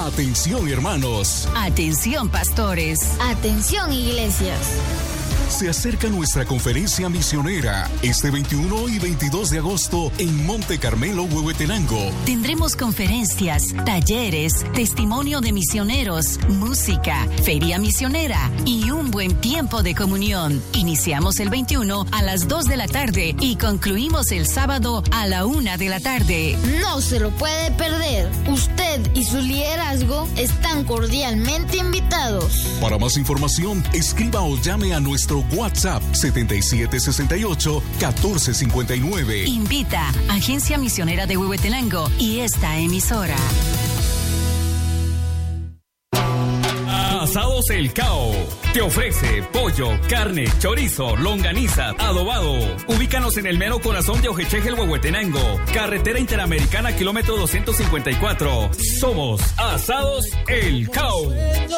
Atención, hermanos. Atención, pastores. Atención, iglesias. Se acerca nuestra conferencia misionera este 21 y 22 de agosto en Monte Carmelo, Huehuetenango. Tendremos conferencias, talleres, testimonio de misioneros, música, feria misionera y un buen tiempo de comunión. Iniciamos el 21 a las 2 de la tarde y concluimos el sábado a la 1 de la tarde. No se lo puede perder. Usted y su liderazgo están cordialmente invitados. Para más información, escriba o llame a nuestro WhatsApp 7768-1459. Invita Agencia Misionera de Huehuetenango y esta emisora. Asados El Cao te ofrece pollo, carne, chorizo, longaniza, adobado. Ubícanos en el mero corazón de Ojecheje, el Huehuetenango, carretera interamericana, kilómetro 254. Somos Asados El Cao.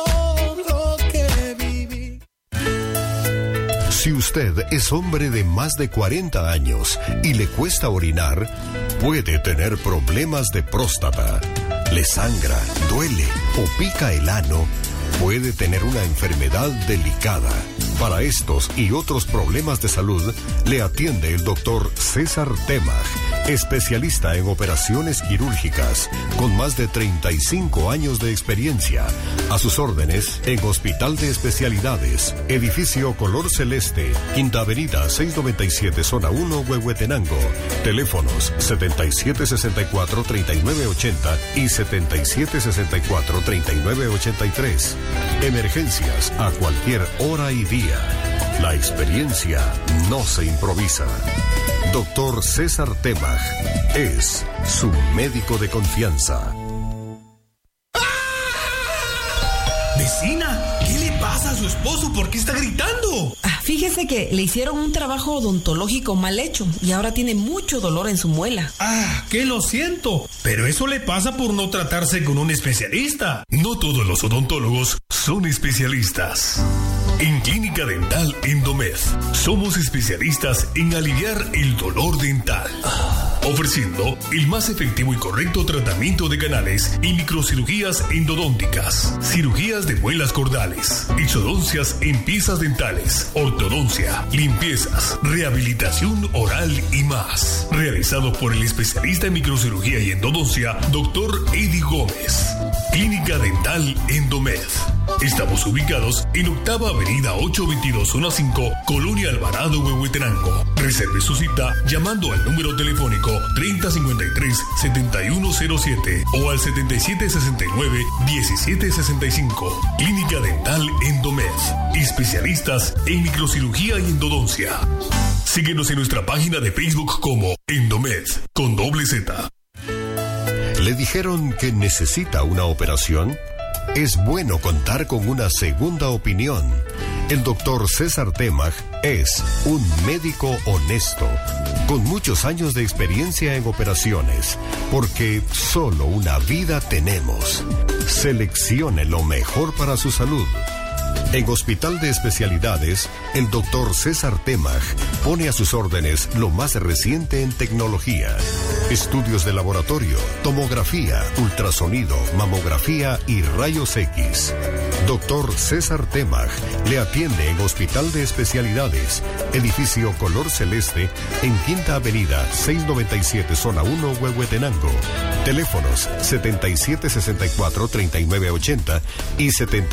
Si usted es hombre de más de 40 años y le cuesta orinar, puede tener problemas de próstata. Le sangra, duele o pica el ano, puede tener una enfermedad delicada. Para estos y otros problemas de salud, le atiende el doctor César Temach, especialista en operaciones quirúrgicas, con más de 35 años de experiencia. A sus órdenes, en Hospital de Especialidades, edificio color celeste, Quinta Avenida 697, Zona 1, Huehuetenango. Teléfonos 7764-3980 y 7764-3983. Emergencias a cualquier hora y día. La experiencia no se improvisa. Doctor César Temach es su médico de confianza. Vecina, ¿qué le pasa a su esposo? ¿Por qué está gritando? Fíjese que le hicieron un trabajo odontológico mal hecho y ahora tiene mucho dolor en su muela. Que lo siento, pero eso le pasa por no tratarse con un especialista. No todos los odontólogos son especialistas. En Clínica Dental Endomed somos especialistas en aliviar el dolor dental, ofreciendo el más efectivo y correcto tratamiento de canales y microcirugías endodónticas, cirugías de muelas cordales, exodoncias en piezas dentales, ortodoncia, limpiezas, rehabilitación oral y más. Realizado por el especialista en microcirugía y endodoncia, Dr. Eddie Gómez. Clínica Dental Endomed. Estamos ubicados en Octava Avenida 822, Zona 5, Colonia Alvarado, Huehuetenango. Reserve su cita llamando al número telefónico 3053-7107 o al 7769-1765. Clínica Dental Endomed. Especialistas en microcirugía y endodoncia. Síguenos en nuestra página de Facebook como Endomed, con doble Z. ¿Le dijeron que necesita una operación? Es bueno contar con una segunda opinión. El doctor César Temach es un médico honesto, con muchos años de experiencia en operaciones, porque solo una vida tenemos. Seleccione lo mejor para su salud. En Hospital de Especialidades, el doctor César Temach pone a sus órdenes lo más reciente en tecnología. Estudios de laboratorio, tomografía, ultrasonido, mamografía y rayos X. Doctor César Temach le atiende en Hospital de Especialidades, edificio color celeste, en Quinta Avenida 697, Zona 1, Huehuetenango. Teléfonos 7764-3980 y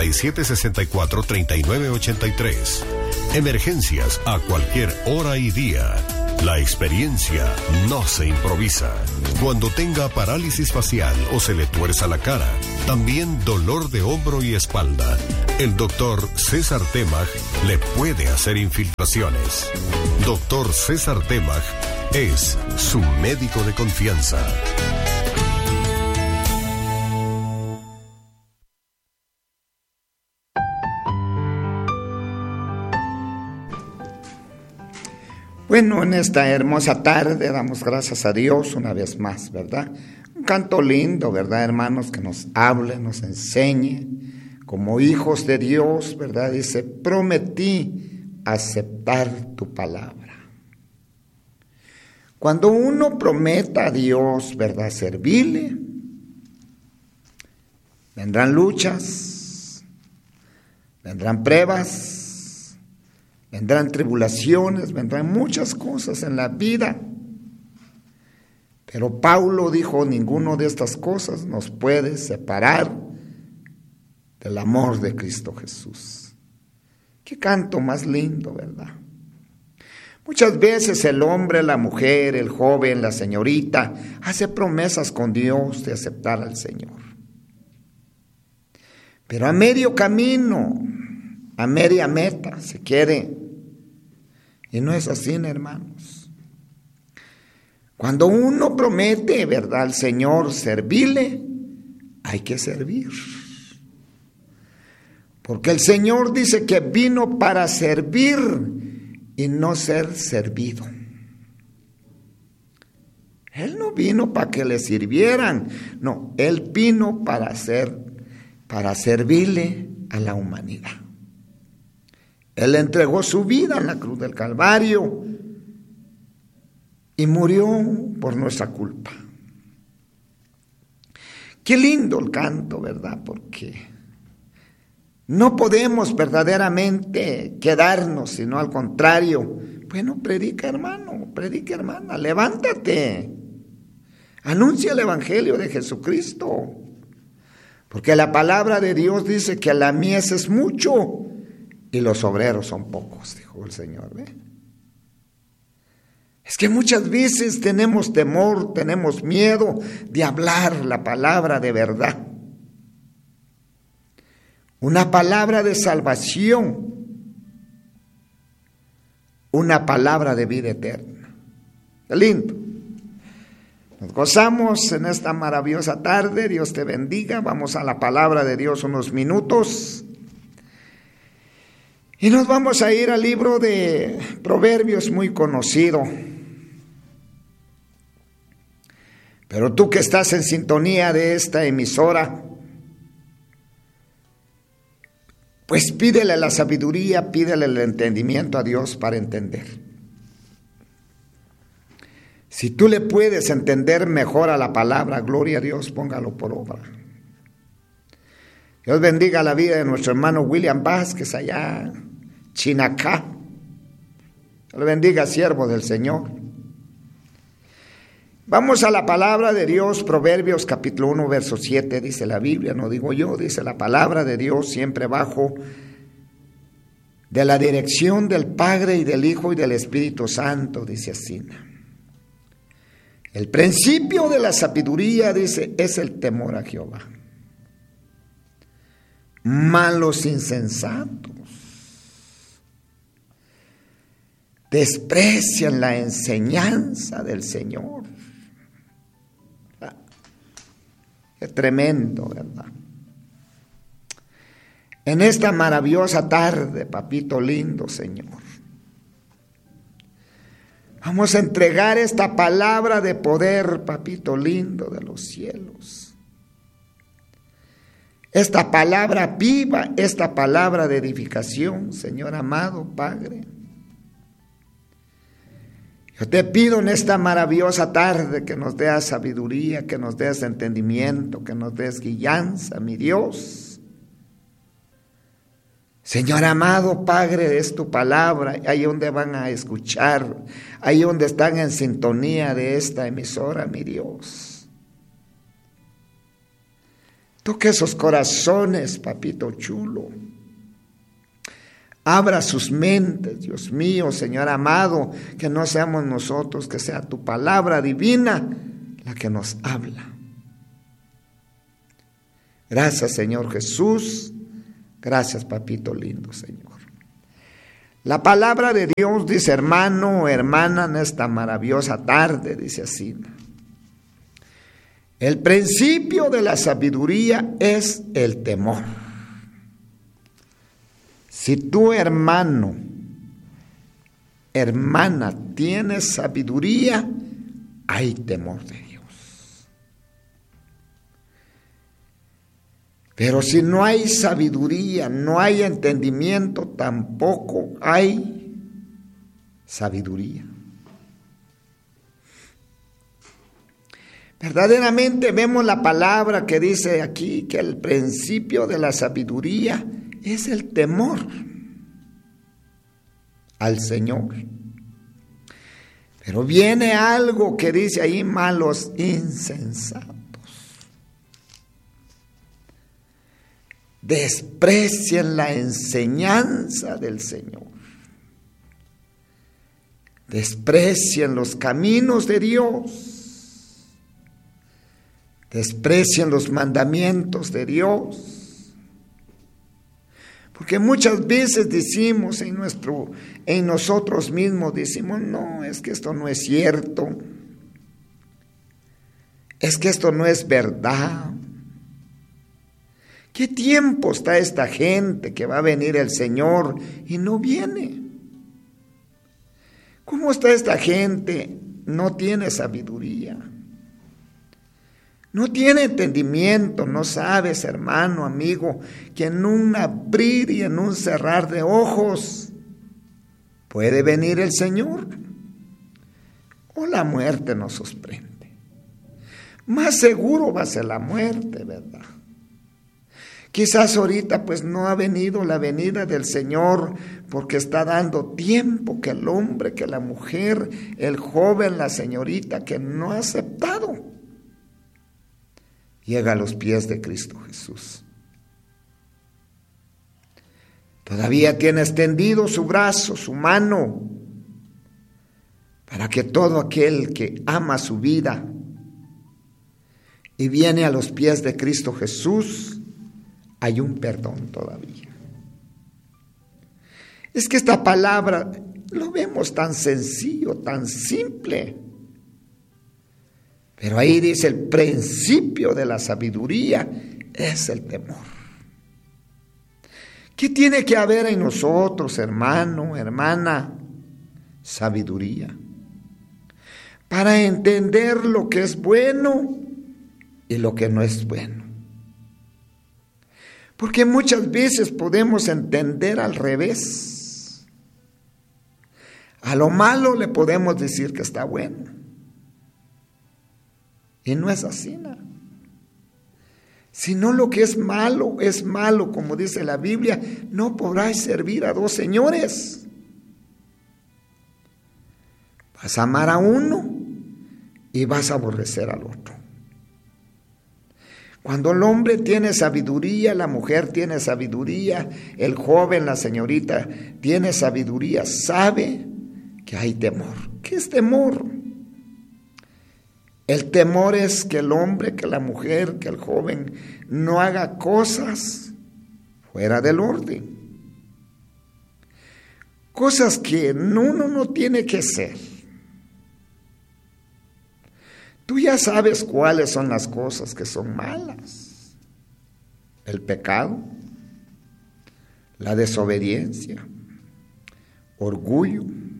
7764-3983. Emergencias a cualquier hora y día. La experiencia no se improvisa. Cuando tenga parálisis facial o se le tuerza la cara, también dolor de hombro y espalda, el doctor César Temach le puede hacer infiltraciones. Doctor César Temach es su médico de confianza. Bueno, en esta hermosa tarde damos gracias a Dios una vez más, ¿verdad? Un canto lindo, ¿verdad, hermanos? Que nos hable, nos enseñe como hijos de Dios, ¿verdad? Dice, prometí aceptar tu palabra. Cuando uno prometa a Dios, ¿verdad?, servirle, Vendrán luchas, vendrán pruebas, vendrán tribulaciones, vendrán muchas cosas en la vida. Pero Pablo dijo, ninguno de estas cosas nos puede separar del amor de Cristo Jesús. Qué canto más lindo, ¿verdad? Muchas veces el hombre, la mujer, el joven, la señorita, hace promesas con Dios de aceptar al Señor. Pero a medio camino, a media meta, se quiere. Y no es así, hermanos. Cuando uno promete, ¿verdad?, al Señor servirle, hay que servir. Porque el Señor dice que vino para servir y no ser servido. Él no vino para que le sirvieran, no, Él vino para servirle a la humanidad. Él entregó su vida en la cruz del Calvario y murió por nuestra culpa. Qué lindo el canto, ¿verdad? Porque no podemos verdaderamente quedarnos, sino al contrario. Bueno, predica, hermano, predica, hermana, levántate. Anuncia el Evangelio de Jesucristo. Porque la palabra de Dios dice que la mies es mucho y los obreros son pocos, dijo el Señor. ¿Ve? Es que muchas veces tenemos temor, tenemos miedo de hablar la palabra de verdad. Una palabra de salvación, una palabra de vida eterna. Qué lindo. Nos gozamos en esta maravillosa tarde. Dios te bendiga. Vamos a la palabra de Dios unos minutos. Y nos vamos a ir al libro de Proverbios, muy conocido. Pero tú que estás en sintonía de esta emisora, pues pídele la sabiduría, pídele el entendimiento a Dios para entender. Si tú le puedes entender mejor a la palabra, gloria a Dios, póngalo por obra. Dios bendiga la vida de nuestro hermano William Vázquez allá, Chinacá. Dios le bendiga, siervo del Señor. Vamos a la palabra de Dios, Proverbios capítulo 1, verso 7, dice la Biblia, no digo yo, dice la palabra de Dios, siempre bajo de la dirección del Padre y del Hijo y del Espíritu Santo, dice así. El principio de la sabiduría, dice, es el temor a Jehová. Malos insensatos desprecian la enseñanza del Señor. Qué tremendo, ¿verdad? En esta maravillosa tarde, papito lindo, Señor, vamos a entregar esta palabra de poder, papito lindo de los cielos. Esta palabra viva, esta palabra de edificación, Señor amado Padre. Yo te pido en esta maravillosa tarde que nos des sabiduría, que nos des entendimiento, que nos des guianza, mi Dios. Señor amado Padre, es tu palabra, ahí donde van a escuchar, ahí donde están en sintonía de esta emisora, mi Dios. Toque esos corazones, papito chulo. Abra sus mentes, Dios mío, Señor amado, que no seamos nosotros, que sea tu palabra divina la que nos habla. Gracias, Señor Jesús. Gracias, papito lindo, Señor. La palabra de Dios dice, hermano, hermana, en esta maravillosa tarde, dice así. El principio de la sabiduría es el temor. Si tu hermano, hermana, tienes sabiduría, hay temor de Dios. Pero si no hay sabiduría, no hay entendimiento, tampoco hay sabiduría. Verdaderamente vemos la palabra que dice aquí que el principio de la sabiduría es el temor al Señor. Pero viene algo que dice ahí, malos insensatos. Desprecien la enseñanza del Señor. Desprecien los caminos de Dios. Desprecien los mandamientos de Dios. Porque muchas veces decimos en nosotros mismos, decimos, no, es que esto no es cierto. Es que esto no es verdad. ¿Qué tiempo está esta gente que va a venir el Señor y no viene? ¿Cómo está esta gente? No tiene sabiduría. No tiene entendimiento. No sabes, hermano, amigo, que en un abrir y en un cerrar de ojos puede venir el Señor o la muerte nos sorprende. Más seguro va a ser la muerte, ¿verdad? Quizás ahorita pues no ha venido la venida del Señor porque está dando tiempo que el hombre, que la mujer, el joven, la señorita que no ha aceptado, llega a los pies de Cristo Jesús. Todavía tiene extendido su brazo, su mano, para que todo aquel que ama su vida y viene a los pies de Cristo Jesús, hay un perdón todavía. Es que esta palabra lo vemos tan sencillo, tan simple. Pero ahí dice el principio de la sabiduría es el temor. ¿Qué tiene que haber en nosotros, hermano, hermana? Sabiduría. Para entender lo que es bueno y lo que no es bueno. Porque muchas veces podemos entender al revés. A lo malo le podemos decir que está bueno. Y no es así, ¿no? Sino lo que es malo, como dice la Biblia, no podrás servir a dos señores. Vas a amar a uno y vas a aborrecer al otro. Cuando el hombre tiene sabiduría, la mujer tiene sabiduría, el joven, la señorita tiene sabiduría, sabe que hay temor. ¿Qué es temor? El temor es que el hombre, que la mujer, que el joven no haga cosas fuera del orden. Cosas que uno no tiene que hacer. Tú ya sabes cuáles son las cosas que son malas. El pecado, la desobediencia, orgullo,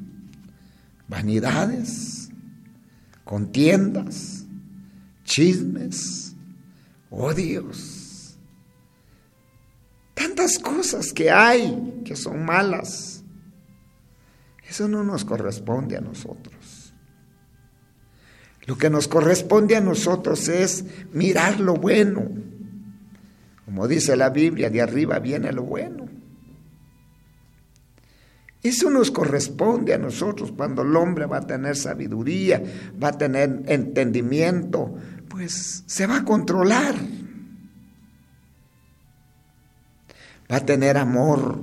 vanidades, contiendas, chismes, odios. Tantas cosas que hay que son malas. Eso no nos corresponde a nosotros. Lo que nos corresponde a nosotros es mirar lo bueno. Como dice la Biblia, de arriba viene lo bueno. Eso nos corresponde a nosotros cuando el hombre va a tener sabiduría, va a tener entendimiento, pues se va a controlar. Va a tener amor.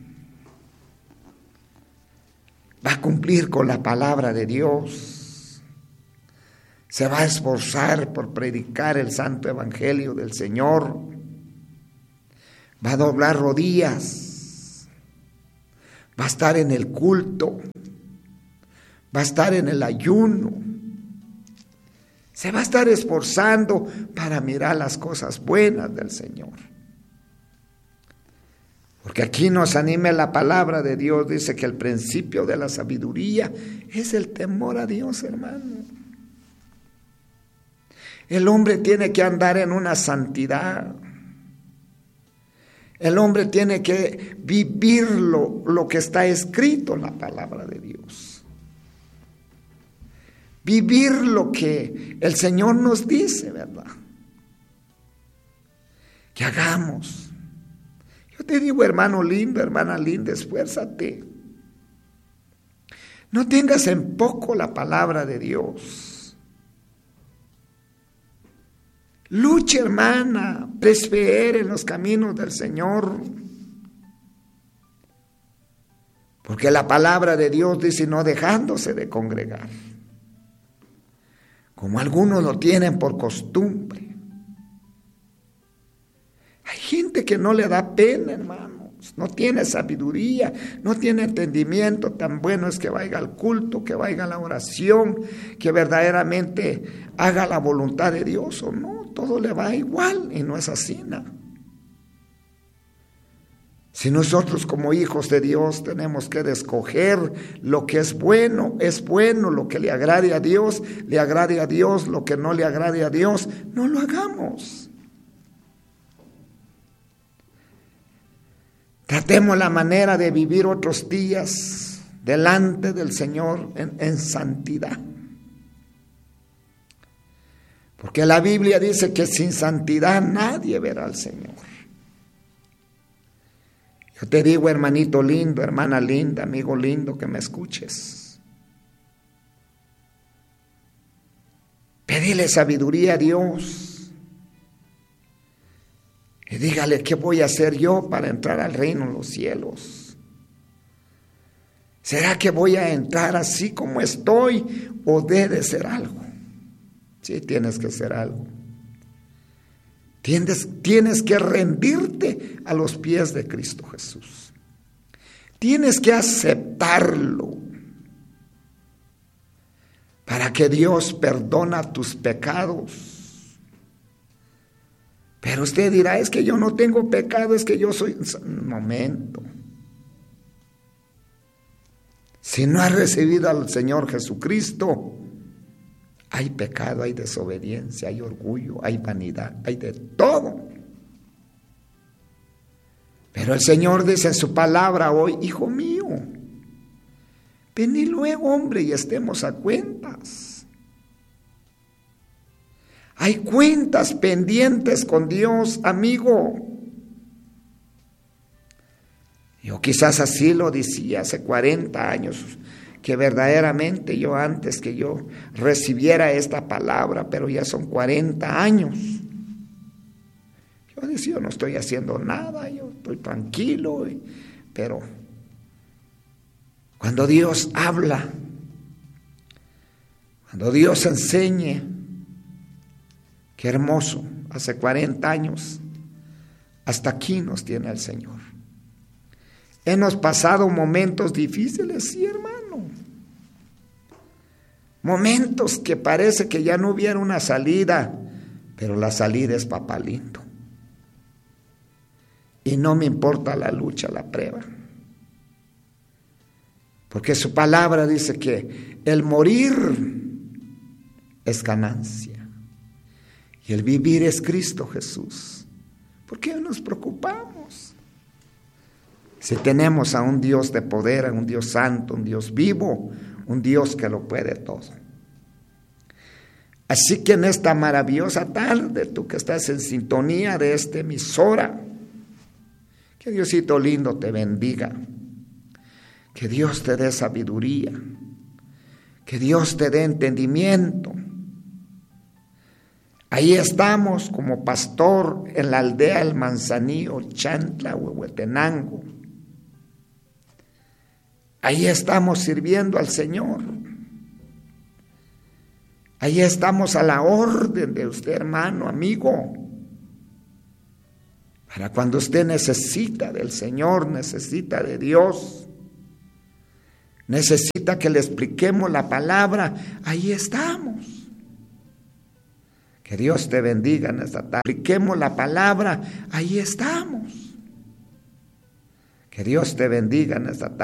Va a cumplir con la palabra de Dios. Se va a esforzar por predicar el santo evangelio del Señor. Va a doblar rodillas. Va a estar en el culto. Va a estar en el ayuno. Se va a estar esforzando para mirar las cosas buenas del Señor. Porque aquí nos anima la palabra de Dios. Dice que el principio de la sabiduría es el temor a Dios, hermano. El hombre tiene que andar en una santidad. El hombre tiene que vivir lo que está escrito en la palabra de Dios. vivir lo que el Señor nos dice, ¿verdad? Que hagamos. Yo te digo, hermano lindo, hermana linda, esfuérzate. No tengas en poco la palabra de Dios. Lucha, hermana, persevera en los caminos del Señor. Porque la palabra de Dios dice, no dejándose de congregar, como algunos lo tienen por costumbre. Hay gente que no le da pena, hermanos, no tiene sabiduría, no tiene entendimiento. Tan bueno es que vaya al culto, que vaya a la oración, que verdaderamente haga la voluntad de Dios, o no, todo le va igual, y no es así, ¿no? Si nosotros como hijos de Dios tenemos que escoger lo que es bueno, lo que le agrade a Dios, lo que no le agrade a Dios, no lo hagamos. Tratemos la manera de vivir otros días delante del Señor en santidad. Porque la Biblia dice que sin santidad nadie verá al Señor. Yo te digo, hermanito lindo, hermana linda, amigo lindo, que me escuches. Pedile sabiduría a Dios. Y dígale, ¿qué voy a hacer yo para entrar al reino de los cielos? ¿Será que voy a entrar así como estoy o debe ser algo? Sí, tienes que hacer algo. Tienes que rendirte a los pies de Cristo Jesús. Tienes que aceptarlo para que Dios perdona tus pecados. Pero usted dirá, es que yo no tengo pecado, es que yo soy... Un momento. Si no has recibido al Señor Jesucristo, hay pecado, hay desobediencia, hay orgullo, hay vanidad, hay de todo. Pero el Señor dice en su palabra hoy, hijo mío, vení luego, hombre, y estemos a cuentas. Hay cuentas pendientes con Dios, amigo. Yo quizás así lo decía hace 40 años, que verdaderamente yo antes que yo recibiera esta palabra, pero ya son 40 años. Yo decía, yo no estoy haciendo nada, yo estoy tranquilo, pero cuando Dios habla, cuando Dios enseña, qué hermoso, hace 40 años, hasta aquí nos tiene el Señor. Hemos pasado momentos difíciles, sí, hermano. Momentos que parece que ya no hubiera una salida, pero la salida es papá lindo. Y no me importa la lucha, la prueba. Porque su palabra dice que el morir es ganancia y el vivir es Cristo Jesús. ¿Por qué nos preocupamos? Si tenemos a un Dios de poder, a un Dios santo, un Dios vivo, un Dios que lo puede todo. Así que en esta maravillosa tarde, tú que estás en sintonía de esta emisora, que Diosito lindo te bendiga, que Dios te dé sabiduría, que Dios te dé entendimiento. Ahí estamos como pastor en la aldea El Manzanillo, Chantla, Huehuetenango. Ahí estamos sirviendo al Señor. Ahí estamos a la orden de usted, hermano, amigo. Para cuando usted necesita del Señor, necesita de Dios, necesita que le expliquemos la palabra, ahí estamos. Que Dios te bendiga en esta tarde. Expliquemos la palabra, ahí estamos. Que Dios te bendiga en esta tarde.